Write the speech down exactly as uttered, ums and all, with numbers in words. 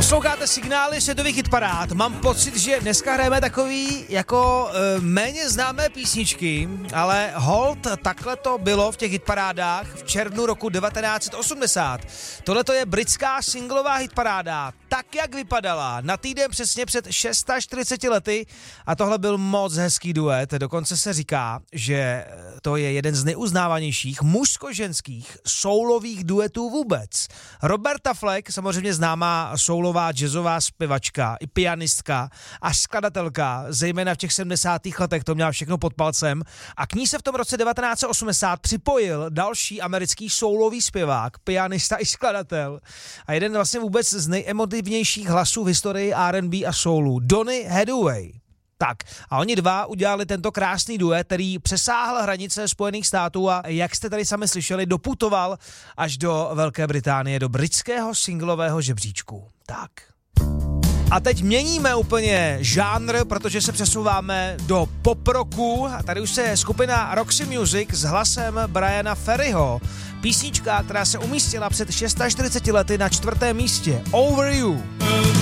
Posloucháte signály světových hitparád. Mám pocit, že dneska hrajeme takový jako e, méně známé písničky, ale hold, takhle to bylo v těch hitparádách v červnu roku devatenáct set osmdesát. Tohle to je britská singlová hitparáda, tak jak vypadala na týden přesně před čtyřiceti šesti lety, a tohle byl moc hezký duet. Dokonce se říká, že to je jeden z nejuznávanějších mužsko-ženských soulových duetů vůbec. Roberta Fleck, samozřejmě známá soulová jazzová zpěvačka, i pianistka a skladatelka, zejména v těch sedmdesátých letech to měla všechno pod palcem, a k ní se v tom roce devatenáct set osmdesát připojil další americký soulový zpěvák, pianista i skladatel a jeden vlastně vůbec z nejemotivnějších hlasů v historii R and B a soulu, Donny Hathaway. Tak, a oni dva udělali tento krásný duet, který přesáhl hranice Spojených států a jak jste tady sami slyšeli, doputoval až do Velké Británie, do britského singlového žebříčku. Tak. A teď měníme úplně žánr, protože se přesouváme do poproku a tady už se skupina Roxy Music s hlasem Briana Ferryho. Písnička, která se umístila před čtyřiceti šesti lety na čtvrtém místě, Over You.